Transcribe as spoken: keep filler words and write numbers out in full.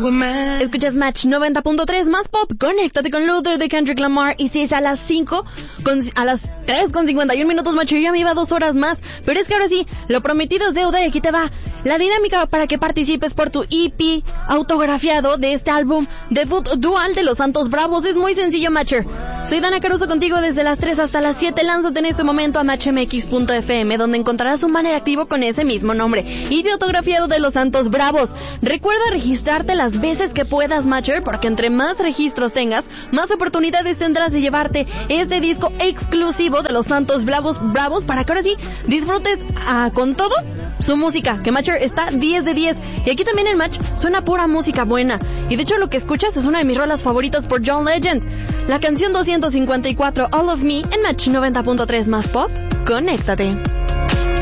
woman. Escuchas Match noventa punto tres más pop. Conéctate con Luther de Kendrick Lamar. Y si es a las cinco, con, a las tres con cincuenta y un minutos, macho, yo ya me iba dos horas más. Pero es que ahora sí, lo prometido es deuda y aquí te va la dinámica para que participes por tu E P autografiado de este álbum debut dual de Los Santos Bravos. Es muy sencillo, Matcher. Soy Dana Caruso contigo desde las tres hasta las siete. Lánzate en este momento a match m x punto f m, donde encontrarás un banner activo con ese mismo nombre. E P autografiado de Los Santos Bravos. Recuerda registrarte las veces que puedas, Matcher, porque entre más registros tengas, más oportunidades tendrás de llevarte este disco exclusivo de Los Santos Bravos, Bravos para que ahora sí disfrutes ah, con todo su música, que Matcher está diez de diez. Y aquí también en Match suena pura música buena. Y de hecho lo que escuchas es una de mis rolas favoritas por John Legend. La canción doscientos cincuenta y cuatro, All of Me, en Match noventa punto tres más pop. Conéctate.